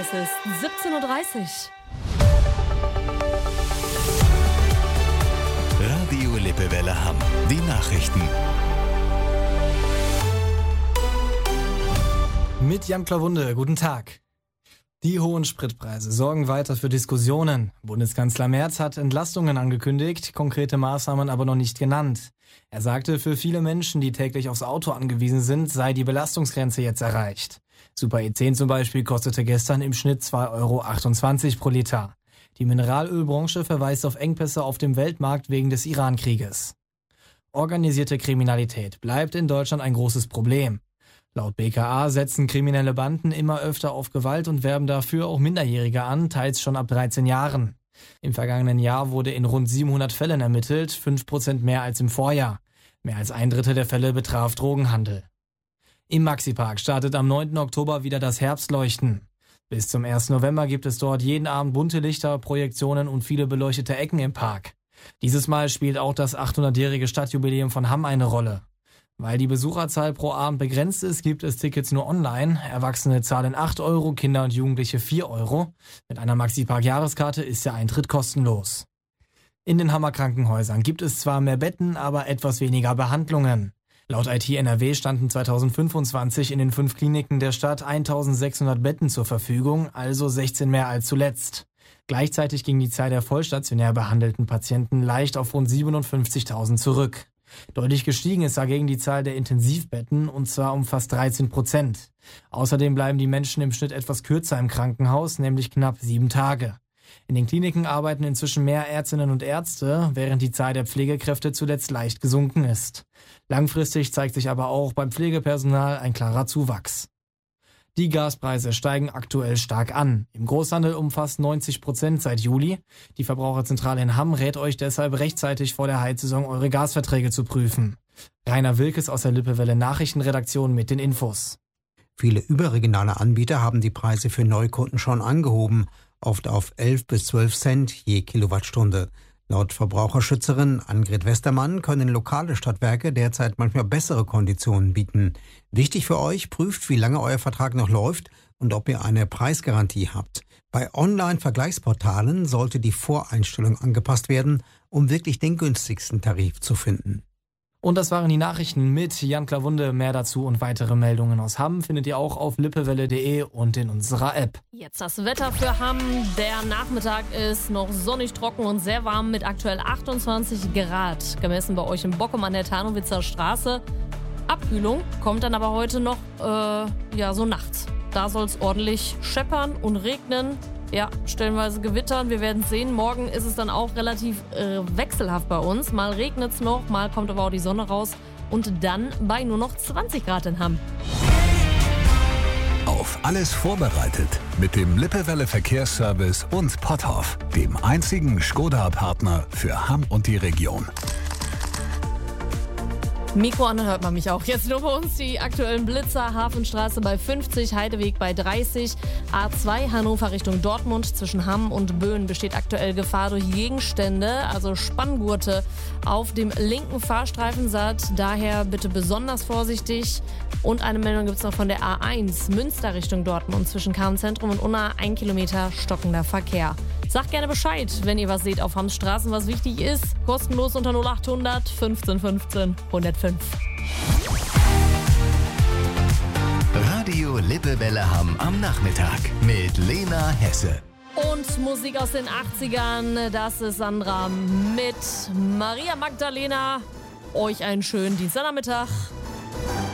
Es ist 17:30 Uhr. Radio Lippewelle Hamm. Die Nachrichten. Mit Jan Klawunde, guten Tag. Die hohen Spritpreise sorgen weiter für Diskussionen. Bundeskanzler Merz hat Entlastungen angekündigt, konkrete Maßnahmen aber noch nicht genannt. Er sagte, für viele Menschen, die täglich aufs Auto angewiesen sind, sei die Belastungsgrenze jetzt erreicht. Super E10 zum Beispiel kostete gestern im Schnitt 2,28 € pro Liter. Die Mineralölbranche verweist auf Engpässe auf dem Weltmarkt wegen des Iran-Krieges. Organisierte Kriminalität bleibt in Deutschland ein großes Problem. Laut BKA setzen kriminelle Banden immer öfter auf Gewalt und werben dafür auch Minderjährige an, teils schon ab 13 Jahren. Im vergangenen Jahr wurde in rund 700 Fällen ermittelt, 5% mehr als im Vorjahr. Mehr als 1/3 der Fälle betraf Drogenhandel. Im Maxipark startet am 9. Oktober wieder das Herbstleuchten. Bis zum 1. November gibt es dort jeden Abend bunte Lichter, Projektionen und viele beleuchtete Ecken im Park. Dieses Mal spielt auch das 800-jährige Stadtjubiläum von Hamm eine Rolle. Weil die Besucherzahl pro Abend begrenzt ist, gibt es Tickets nur online. Erwachsene zahlen 8 €, Kinder und Jugendliche 4 €. Mit einer Maxipark-Jahreskarte ist der Eintritt kostenlos. In den Hammer Krankenhäusern gibt es zwar mehr Betten, aber etwas weniger Behandlungen. Laut IT NRW standen 2025 in den 5 Kliniken der Stadt 1600 Betten zur Verfügung, also 16 mehr als zuletzt. Gleichzeitig ging die Zahl der vollstationär behandelten Patienten leicht auf rund 57.000 zurück. Deutlich gestiegen ist dagegen die Zahl der Intensivbetten, und zwar um fast 13%. Außerdem bleiben die Menschen im Schnitt etwas kürzer im Krankenhaus, nämlich knapp 7 Tage. In den Kliniken arbeiten inzwischen mehr Ärztinnen und Ärzte, während die Zahl der Pflegekräfte zuletzt leicht gesunken ist. Langfristig zeigt sich aber auch beim Pflegepersonal ein klarer Zuwachs. Die Gaspreise steigen aktuell stark an. Im Großhandel um fast 90% seit Juli. Die Verbraucherzentrale in Hamm rät euch deshalb rechtzeitig vor der Heizsaison eure Gasverträge zu prüfen. Rainer Wilkes aus der Lippewelle Nachrichtenredaktion mit den Infos. Viele überregionale Anbieter haben die Preise für Neukunden schon angehoben, oft auf 11 bis 12 Cent je Kilowattstunde. Laut Verbraucherschützerin Annegret Westermann können lokale Stadtwerke derzeit manchmal bessere Konditionen bieten. Wichtig für euch, prüft, wie lange euer Vertrag noch läuft und ob ihr eine Preisgarantie habt. Bei Online-Vergleichsportalen sollte die Voreinstellung angepasst werden, um wirklich den günstigsten Tarif zu finden. Und das waren die Nachrichten mit Jan Klawunde. Mehr dazu und weitere Meldungen aus Hamm findet ihr auch auf lippewelle.de und in unserer App. Jetzt das Wetter für Hamm. Der Nachmittag ist noch sonnig, trocken und sehr warm mit aktuell 28 Grad. Gemessen bei euch in Bockum an der Tarnowitzer Straße. Abkühlung kommt dann aber heute noch so nachts. Da soll es ordentlich scheppern und regnen. Ja, stellenweise gewittern. Wir werden sehen. Morgen ist es dann auch relativ wechselhaft bei uns. Mal regnet es noch, mal kommt aber auch die Sonne raus. Und dann bei nur noch 20 Grad in Hamm. Auf alles vorbereitet mit dem Lippewelle Verkehrsservice und Potthoff, dem einzigen Skoda-Partner für Hamm und die Region. Mikro an, dann hört man mich auch. Jetzt nur bei uns die aktuellen Blitzer. Hafenstraße bei 50, Heideweg bei 30. A2 Hannover Richtung Dortmund zwischen Hamm und Böen besteht aktuell Gefahr durch Gegenstände, also Spanngurte auf dem linken Fahrstreifen. Seid daher bitte besonders vorsichtig. Und eine Meldung gibt es noch von der A1 Münster Richtung Dortmund zwischen Karmenzentrum und Unna 1 Kilometer stockender Verkehr. Sagt gerne Bescheid, wenn ihr was seht auf Hamms Straßen, was wichtig ist. Kostenlos unter 0800 15 15 105. Radio Lippewelle Hamm am Nachmittag mit Lena Hesse. Und Musik aus den 80ern, das ist Sandra mit Maria Magdalena. Euch einen schönen Dienstagnachmittag.